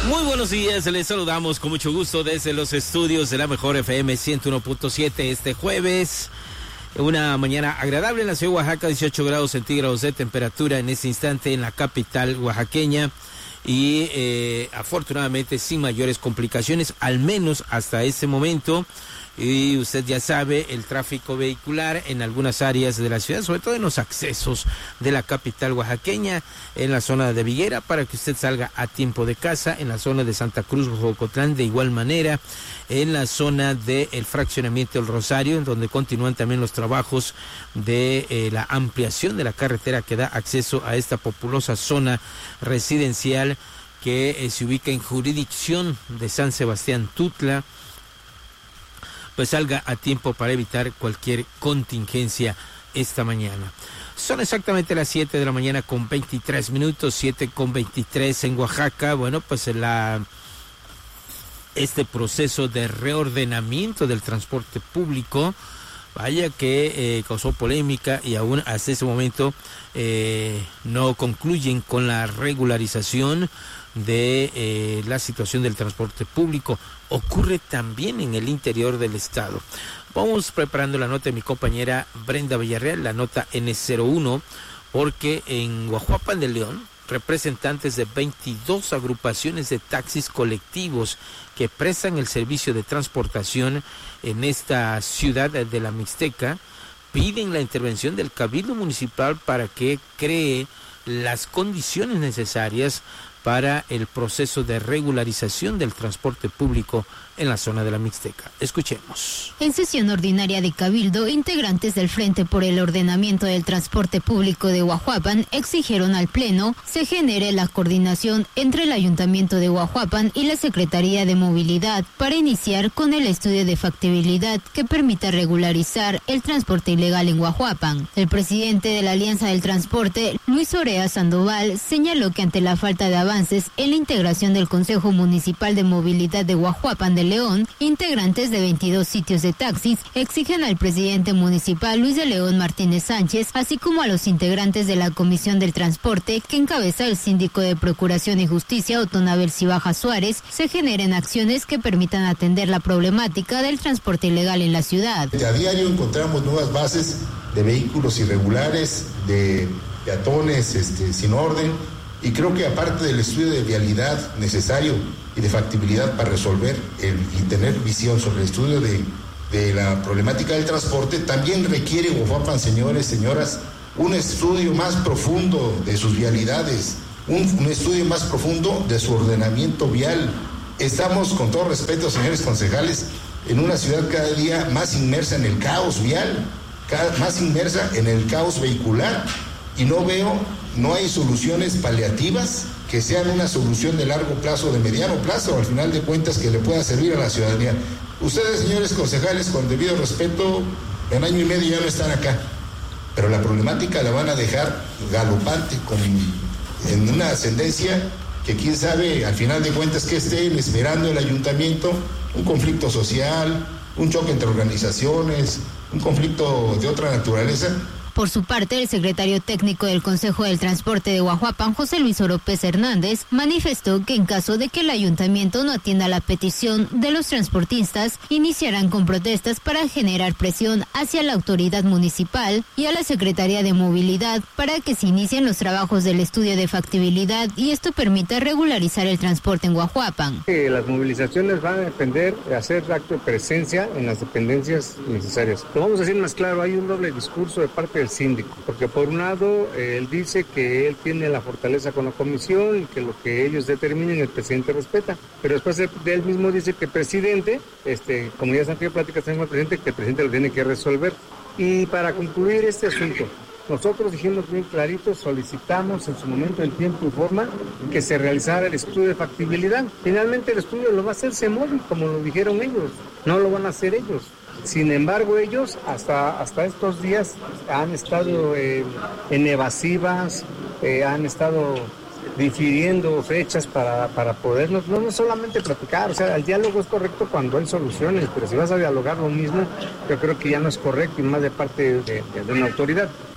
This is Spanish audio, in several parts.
Muy buenos días, les saludamos con mucho gusto desde los estudios de la Mejor FM 101.7 este jueves. Una mañana agradable en la ciudad de Oaxaca, 18 grados centígrados de temperatura en este instante en la capital oaxaqueña y afortunadamente sin mayores complicaciones, al menos hasta este momento. Y usted ya sabe, el tráfico vehicular en algunas áreas de la ciudad, sobre todo en los accesos de la capital oaxaqueña, en la zona de Viguera, para que usted salga a tiempo de casa, en la zona de Santa Cruz, Jocotlán, de igual manera, en la zona del fraccionamiento del Rosario, en donde continúan también los trabajos de la ampliación de la carretera que da acceso a esta populosa zona residencial que se ubica en jurisdicción de San Sebastián Tutla. Pues salga a tiempo para evitar cualquier contingencia esta mañana. Son exactamente las 7 de la mañana con 23 minutos, 7 con 23 en Oaxaca. Bueno, pues este proceso de reordenamiento del transporte público, vaya que causó polémica y aún hasta ese momento no concluyen con la regularización de la situación del transporte público. Ocurre también en el interior del estado. Vamos preparando la nota de mi compañera Brenda Villarreal, la nota N01, porque en Guajuapan de León, representantes de 22 agrupaciones de taxis colectivos que prestan el servicio de transportación en esta ciudad de la Mixteca piden la intervención del Cabildo Municipal para que cree las condiciones necesarias para el proceso de regularización del transporte público en la zona de la Mixteca. Escuchemos. En sesión ordinaria de Cabildo, integrantes del Frente por el Ordenamiento del Transporte Público de Guajuapan exigieron al Pleno se genere la coordinación entre el Ayuntamiento de Guajuapan y la Secretaría de Movilidad para iniciar con el estudio de factibilidad que permita regularizar el transporte ilegal en Guajuapan. El presidente de la Alianza del Transporte, Luis Orea Sandoval, señaló que ante la falta de avances en la integración del Consejo Municipal de Movilidad de Guajuapan de León, integrantes de 22 sitios de taxis exigen al presidente municipal Luis de León Martínez Sánchez, así como a los integrantes de la Comisión del Transporte que encabeza el síndico de Procuración y Justicia Otonabel Cibaja Suárez, se generen acciones que permitan atender la problemática del transporte ilegal en la ciudad. A diario encontramos nuevas bases de vehículos irregulares, de peatones sin orden, y creo que aparte del estudio de vialidad necesario y de factibilidad para resolver y tener visión sobre el estudio de la problemática del transporte, también requiere Guajuapan, señores, señoras, un estudio más profundo de sus vialidades, un estudio más profundo de su ordenamiento vial. Estamos, con todo respeto, señores concejales, en una ciudad cada día más inmersa en el caos vial, más inmersa en el caos vehicular, y no hay soluciones paliativas que sean una solución de largo plazo, de mediano plazo, al final de cuentas, que le pueda servir a la ciudadanía. Ustedes, señores concejales, con debido respeto, en año y medio ya no están acá, pero la problemática la van a dejar galopante, en una ascendencia que quién sabe, al final de cuentas, que estén esperando el ayuntamiento, un conflicto social, un choque entre organizaciones, un conflicto de otra naturaleza. Por su parte, el secretario técnico del Consejo del Transporte de Guajuapan, José Luis Oropez Hernández, manifestó que en caso de que el ayuntamiento no atienda la petición de los transportistas, iniciarán con protestas para generar presión hacia la autoridad municipal y a la Secretaría de Movilidad para que se inicien los trabajos del estudio de factibilidad y esto permita regularizar el transporte en Guajuapan. Las movilizaciones van a depender de hacer acto de presencia en las dependencias necesarias. Lo vamos a decir más claro, hay un doble discurso de parte del síndico, porque por un lado él dice que él tiene la fortaleza con la comisión y que lo que ellos determinen el presidente respeta, pero después de él mismo dice que el presidente, como ya se han tenido pláticas con el presidente, que el presidente lo tiene que resolver. Y para concluir este asunto, nosotros dijimos bien clarito, solicitamos en su momento, en tiempo y forma, que se realizara el estudio de factibilidad. Finalmente el estudio lo va a hacer CEMOVI, como lo dijeron ellos, no lo van a hacer ellos. Sin embargo, ellos hasta estos días han estado en evasivas, han estado difiriendo fechas para podernos, no solamente platicar, o sea, el diálogo es correcto cuando hay soluciones, pero si vas a dialogar lo mismo, yo creo que ya no es correcto y más de parte de una autoridad.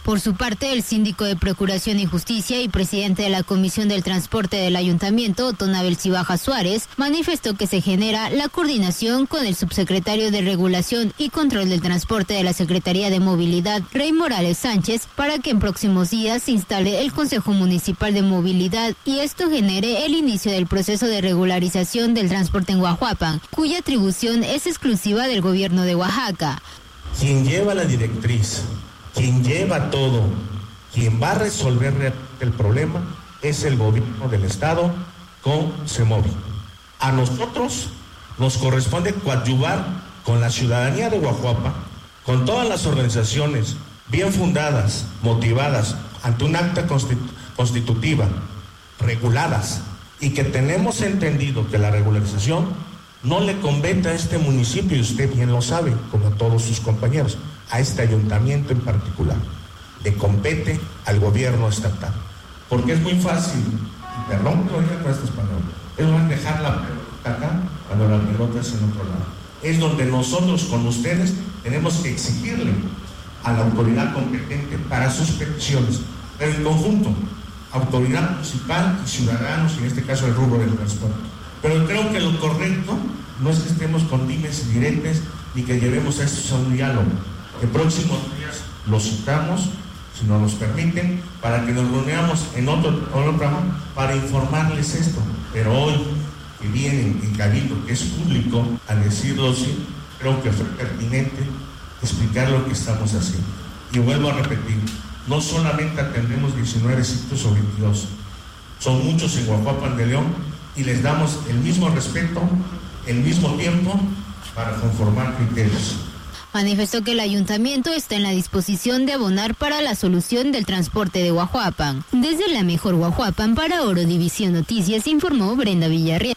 Por su parte, el síndico de Procuración y Justicia y presidente de la Comisión del Transporte del Ayuntamiento, Tonabel Cibaja Suárez, manifestó que se genera la coordinación con el subsecretario de Regulación y Control del Transporte de la Secretaría de Movilidad, Rey Morales Sánchez, para que en próximos días se instale el Consejo Municipal de Movilidad y esto genere el inicio del proceso de regularización del transporte en Huajuapan, cuya atribución es exclusiva del gobierno de Oaxaca. Quien lleva la directriz, quien lleva todo, quien va a resolver el problema es el gobierno del estado con CEMOVI. A nosotros nos corresponde coadyuvar con la ciudadanía de Huajuapan, con todas las organizaciones bien fundadas, motivadas, ante un acta constitutiva, reguladas, y que tenemos entendido que la regularización no le compete a este municipio, y usted bien lo sabe, como a todos sus compañeros, a este ayuntamiento en particular. Le compete al gobierno estatal. Porque es muy fácil, y perdón que oiga con estas palabras, es dejar la pelota acá cuando la pelota es en otro lado. Es donde nosotros con ustedes tenemos que exigirle a la autoridad competente para sus peticiones, pero en conjunto, autoridad municipal y ciudadanos, en este caso el rubro del transporte. Pero creo que lo correcto no es que estemos con dimes y diretes ni que llevemos a esto a un diálogo. En próximos días lo citamos, si nos los permiten, para que nos reunamos en otro programa para informarles esto. Pero hoy, que vienen en Cabildo, que es público, a decirlo así, creo que fue pertinente explicar lo que estamos haciendo. Y vuelvo a repetir, no solamente atendemos 19 sitios o 22, son muchos en Huajuapan de León y les damos el mismo respeto, el mismo tiempo para conformar criterios. Manifestó que el ayuntamiento está en la disposición de abonar para la solución del transporte de Huajuapan. Desde la mejor Huajuapan para Orodivisión Noticias informó Brenda Villarreal.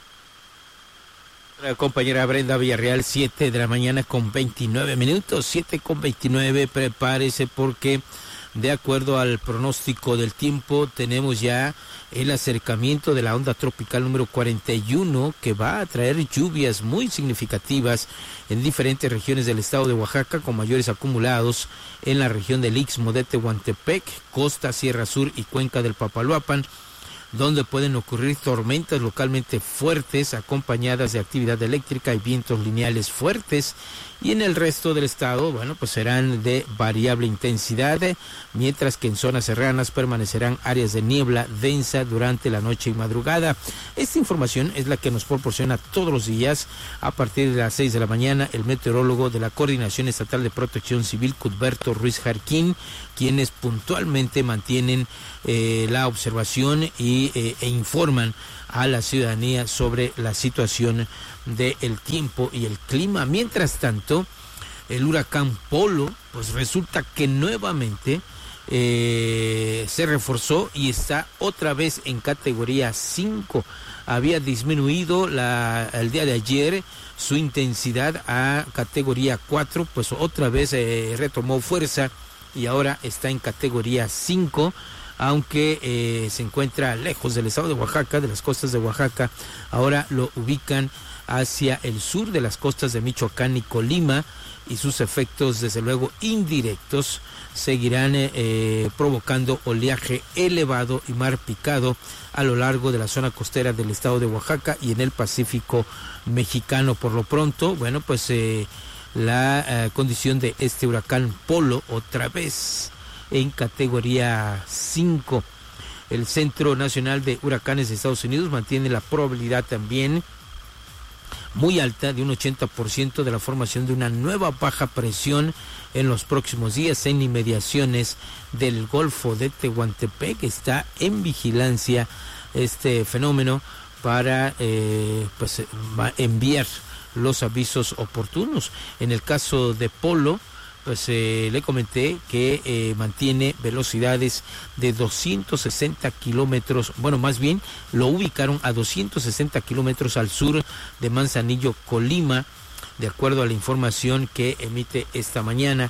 La compañera Brenda Villarreal, 7 de la mañana con 29 minutos, 7:29, prepárese porque de acuerdo al pronóstico del tiempo tenemos ya el acercamiento de la onda tropical número 41 que va a traer lluvias muy significativas en diferentes regiones del estado de Oaxaca con mayores acumulados en la región del Istmo de Tehuantepec, Costa, Sierra Sur y Cuenca del Papaloapan, donde pueden ocurrir tormentas localmente fuertes acompañadas de actividad eléctrica y vientos lineales fuertes, y en el resto del estado, bueno, pues serán de variable intensidad, mientras que en zonas serranas permanecerán áreas de niebla densa durante la noche y madrugada. Esta información es la que nos proporciona todos los días a partir de las 6 de la mañana el meteorólogo de la Coordinación Estatal de Protección Civil, Cuthberto Ruiz Jarquín, quienes puntualmente mantienen la observación e informan a la ciudadanía sobre la situación del tiempo y el clima. Mientras tanto, el huracán Polo, pues resulta que nuevamente se reforzó y está otra vez en categoría 5. Había disminuido el día de ayer su intensidad a categoría 4, pues otra vez retomó fuerza y ahora está en categoría 5. Aunque se encuentra lejos del estado de Oaxaca, de las costas de Oaxaca, ahora lo ubican hacia el sur de las costas de Michoacán y Colima, y sus efectos, desde luego indirectos, seguirán provocando oleaje elevado y mar picado a lo largo de la zona costera del estado de Oaxaca y en el Pacífico mexicano. Por lo pronto, bueno, pues la condición de este huracán Polo, otra vez en categoría 5. El Centro Nacional de Huracanes de Estados Unidos mantiene la probabilidad también muy alta de un 80% de la formación de una nueva baja presión en los próximos días en inmediaciones del Golfo de Tehuantepec. Está en vigilancia este fenómeno para enviar los avisos oportunos. En el caso de Polo, pues le comenté que mantiene velocidades de 260 kilómetros, bueno, más bien lo ubicaron a 260 kilómetros al sur de Manzanillo, Colima, de acuerdo a la información que emite esta mañana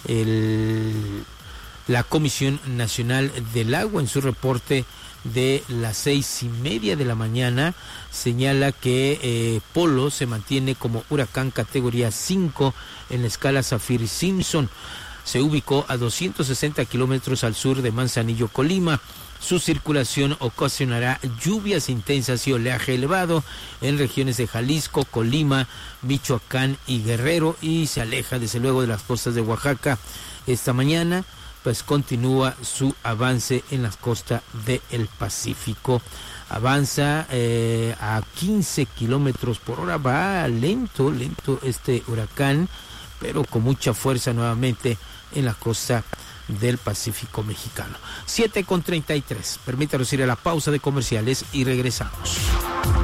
la Comisión Nacional del Agua en su reporte de las 6:30 de la mañana. Señala que Polo se mantiene como huracán categoría 5 en la escala Saffir-Simpson. se ubicó a 260 kilómetros al sur de Manzanillo, Colima. Su circulación ocasionará lluvias intensas y oleaje elevado en regiones de Jalisco, Colima, Michoacán y Guerrero, y se aleja desde luego de las costas de Oaxaca. Esta mañana pues continúa su avance en las costas del Pacífico. Avanza a 15 kilómetros por hora, va lento este huracán, pero con mucha fuerza nuevamente en la costa del Pacífico mexicano. 7:33. Permítanos ir a la pausa de comerciales y regresamos.